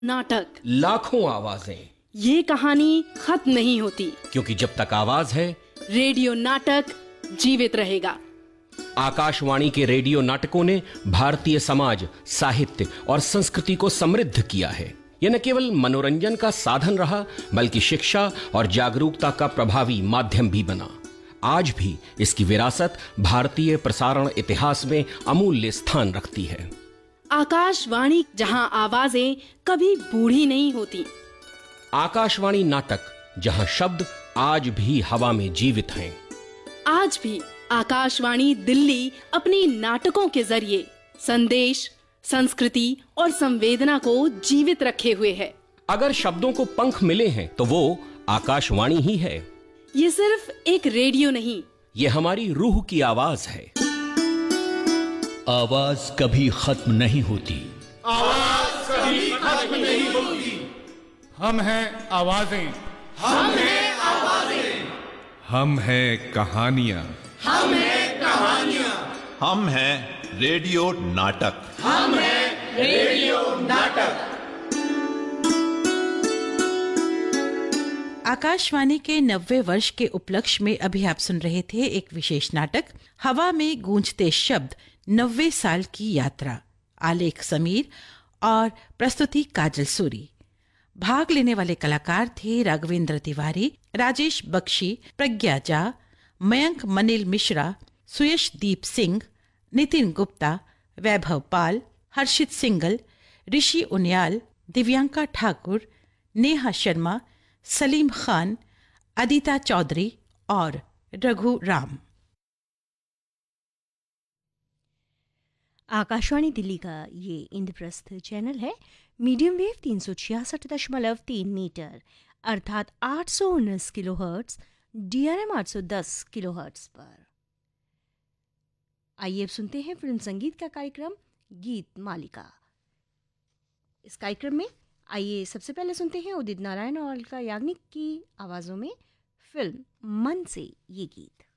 नाटक, लाखों आवाजें, ये कहानी खत्म नहीं होती, क्योंकि जब तक आवाज है रेडियो नाटक जीवित रहेगा। आकाशवाणी के रेडियो नाटकों ने भारतीय समाज, साहित्य और संस्कृति को समृद्ध किया है। यह न केवल मनोरंजन का साधन रहा, बल्कि शिक्षा और जागरूकता का प्रभावी माध्यम भी बना। आज भी इसकी विरासत भारतीय प्रसारण इतिहास में अमूल्य स्थान रखती है। आकाशवाणी, जहां आवाजें कभी बूढ़ी नहीं होती। आकाशवाणी नाटक, जहां शब्द आज भी हवा में जीवित हैं। आज भी आकाशवाणी दिल्ली अपने नाटकों के जरिए संदेश, संस्कृति और संवेदना को जीवित रखे हुए है। अगर शब्दों को पंख मिले हैं तो वो आकाशवाणी ही है। ये सिर्फ एक रेडियो नहीं, ये हमारी रूह की आवाज है। आवाज कभी खत्म नहीं होती। आवाज कभी खत्म नहीं होती। हम हैं आवाजें, हम हैं आवाजें, हम हैं कहानियां, हम हैं कहानियां, हम हैं रेडियो नाटक, हम हैं रेडियो नाटक। आकाशवाणी के 90वें वर्ष के उपलक्ष्य में अभी आप सुन रहे थे एक विशेष नाटक, हवा में गूंजते शब्द, 90 साल की यात्रा। आलेख समीर और प्रस्तुति काजल सूरी। भाग लेने वाले कलाकार थे राघवेंद्र तिवारी, राजेश बख्शी, प्रज्ञा झा, मयंक मनिल मिश्रा, सुयशदीप सिंह, नितिन गुप्ता, वैभव पाल, हर्षित सिंगल, ऋषि उनियाल, दिव्यांका ठाकुर, नेहा शर्मा, सलीम खान, अदिता चौधरी और रघु राम। आकाशवाणी दिल्ली का ये इंद्रप्रस्थ चैनल है। मीडियम वेव 366.3 मीटर अर्थात 819 किलोहर्ट्ज, DRM 810 किलोहर्ट्ज पर। आइए अब सुनते हैं फिल्म संगीत का कार्यक्रम गीत मालिका। इस कार्यक्रम में आइए सबसे पहले सुनते हैं उदित नारायण और अलका याग्निक की आवाज़ों में फिल्म मन से ये गीत।